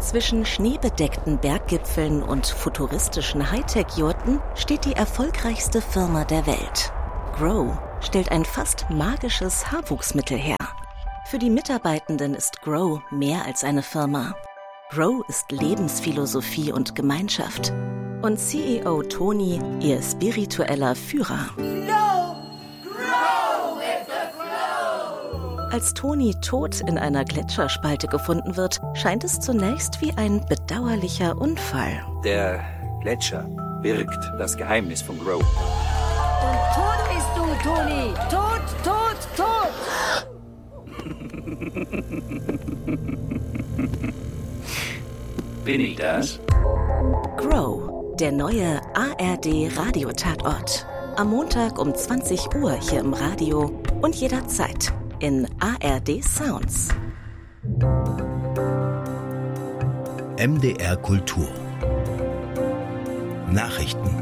Zwischen schneebedeckten Berggipfeln und futuristischen Hightech-Jurten steht die erfolgreichste Firma der Welt. Grow stellt ein fast magisches Haarwuchsmittel her. Für die Mitarbeitenden ist Grow mehr als eine Firma. Grow ist Lebensphilosophie und Gemeinschaft. Und CEO Toni, ihr spiritueller Führer. Als Toni tot in einer Gletscherspalte gefunden wird, scheint es zunächst wie ein bedauerlicher Unfall. Der Gletscher birgt das Geheimnis von Grow. Und tot bist du, Toni. Tot, tot, tot. Bin ich das? Grow, der neue ARD-Radiotatort. Am Montag um 20 Uhr hier im Radio und jederzeit in ARD Sounds. MDR Kultur. Nachrichten.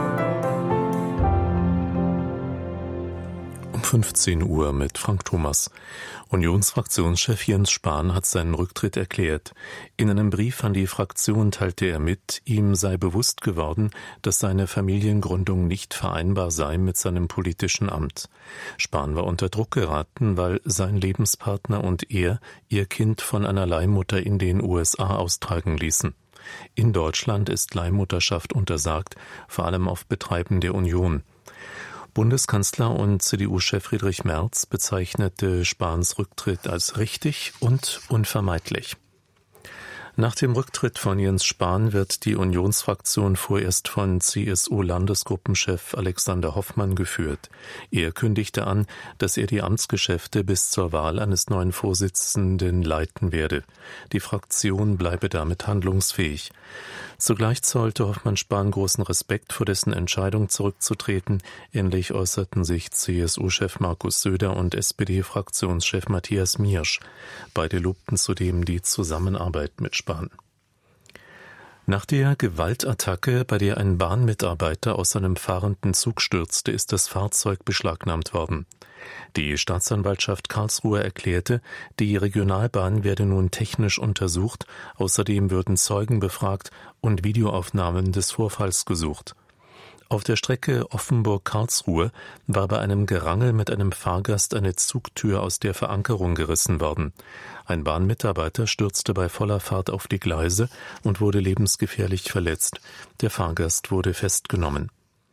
Um 15 Uhr mit Frank Thomas. Unionsfraktionschef Jens Spahn hat seinen Rücktritt erklärt. In einem Brief an die Fraktion teilte er mit, ihm sei bewusst geworden, dass seine Familiengründung nicht vereinbar sei mit seinem politischen Amt. Spahn war unter Druck geraten, weil sein Lebenspartner und er ihr Kind von einer Leihmutter in den USA austragen ließen. In Deutschland ist Leihmutterschaft untersagt, vor allem auf Betreiben der Union. Bundeskanzler und CDU-Chef Friedrich Merz bezeichnete Spahns Rücktritt als richtig und unvermeidlich. Nach dem Rücktritt von Jens Spahn wird die Unionsfraktion vorerst von CSU-Landesgruppenchef Alexander Hoffmann geführt. Er kündigte an, dass er die Amtsgeschäfte bis zur Wahl eines neuen Vorsitzenden leiten werde. Die Fraktion bleibe damit handlungsfähig. Zugleich zollte Hoffmann Spahn großen Respekt vor dessen Entscheidung zurückzutreten. Ähnlich äußerten sich CSU-Chef Markus Söder und SPD-Fraktionschef Matthias Miersch. Beide lobten zudem die Zusammenarbeit mit Spahn. Nach der Gewaltattacke, bei der ein Bahnmitarbeiter aus seinem fahrenden Zug stürzte, ist das Fahrzeug beschlagnahmt worden. Die Staatsanwaltschaft Karlsruhe erklärte, die Regionalbahn werde nun technisch untersucht, außerdem würden Zeugen befragt und Videoaufnahmen des Vorfalls gesucht. Auf der Strecke Offenburg-Karlsruhe war bei einem Gerangel mit einem Fahrgast eine Zugtür aus der Verankerung gerissen worden. Ein Bahnmitarbeiter stürzte bei voller Fahrt auf die Gleise und wurde lebensgefährlich verletzt. Der Fahrgast wurde festgenommen.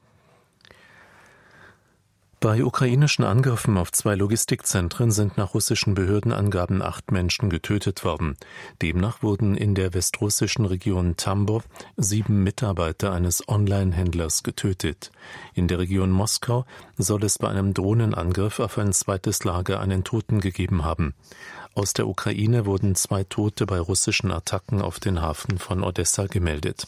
Bei ukrainischen Angriffen auf 2 Logistikzentren sind nach russischen Behördenangaben 8 Menschen getötet worden. Demnach wurden in der westrussischen Region Tambov 7 Mitarbeiter eines Online-Händlers getötet. In der Region Moskau soll es bei einem Drohnenangriff auf ein zweites Lager einen Toten gegeben haben. Aus der Ukraine wurden 2 Tote bei russischen Attacken auf den Hafen von Odessa gemeldet.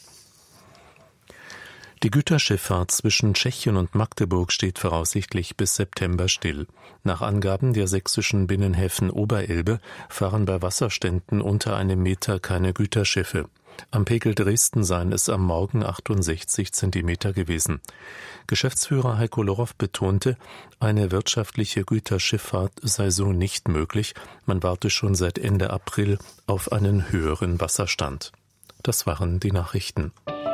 Die Güterschifffahrt zwischen Tschechien und Magdeburg steht voraussichtlich bis September still. Nach Angaben der sächsischen Binnenhäfen Oberelbe fahren bei Wasserständen unter 1 Meter keine Güterschiffe. Am Pegel Dresden seien es am Morgen 68 Zentimeter gewesen. Geschäftsführer Heiko Lorow betonte, eine wirtschaftliche Güterschifffahrt sei so nicht möglich. Man warte schon seit Ende April auf einen höheren Wasserstand. Das waren die Nachrichten.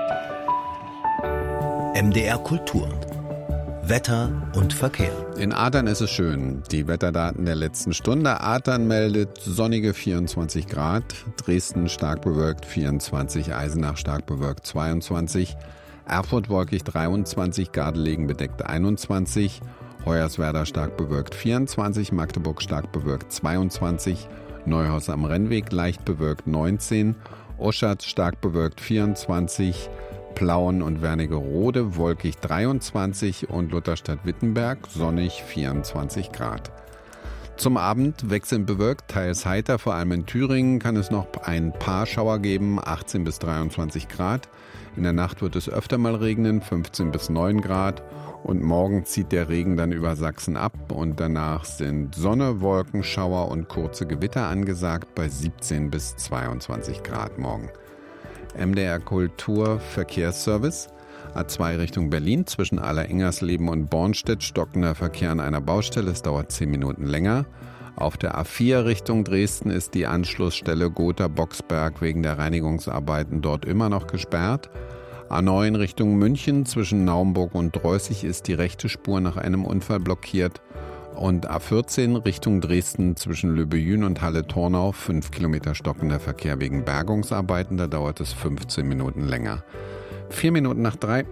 MDR Kultur. Wetter und Verkehr. In Adern ist es schön. Die Wetterdaten der letzten Stunde. Adern meldet sonnige 24 Grad, Dresden stark bewölkt 24, Eisenach stark bewölkt 22, Erfurt wolkig 23, Gardelegen bedeckt 21, Hoyerswerda stark bewölkt 24, Magdeburg stark bewölkt 22, Neuhaus am Rennweg leicht bewölkt 19, Oschatz stark bewölkt 24, Plauen und Wernigerode wolkig 23 und Lutherstadt-Wittenberg sonnig 24 Grad. Zum Abend wechselnd bewölkt, teils heiter, vor allem in Thüringen kann es noch ein paar Schauer geben, 18 bis 23 Grad. In der Nacht wird es öfter mal regnen, 15 bis 9 Grad. Und morgen zieht der Regen dann über Sachsen ab und danach sind Sonne, Wolken, Schauer und kurze Gewitter angesagt bei 17 bis 22 Grad morgen. MDR Kultur Verkehrsservice. A2 Richtung Berlin zwischen Allerengersleben und Bornstedt stockender Verkehr an einer Baustelle. Es dauert 10 Minuten länger. Auf der A4 Richtung Dresden ist die Anschlussstelle Gotha-Boxberg wegen der Reinigungsarbeiten dort immer noch gesperrt. A9 Richtung München zwischen Naumburg und Dreußig ist die rechte Spur nach einem Unfall blockiert. Und A14 Richtung Dresden zwischen Löbejün und Halle-Tornau 5 Kilometer stockender Verkehr wegen Bergungsarbeiten. Da dauert es 15 Minuten länger. 4 Minuten nach 3.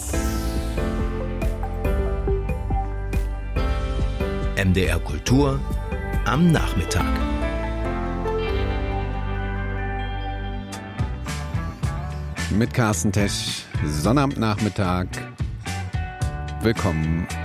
MDR Kultur am Nachmittag. Mit Carsten Tesch, Sonnabendnachmittag. Willkommen